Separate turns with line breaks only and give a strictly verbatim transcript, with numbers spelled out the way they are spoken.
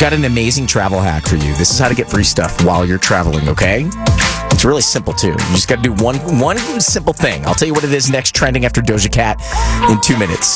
got an amazing travel hack for you. This is how to get free stuff while you're traveling, okay? It's really simple, too. You just got to do one one simple thing. I'll tell you what it is next, trending after Doja Cat in two minutes.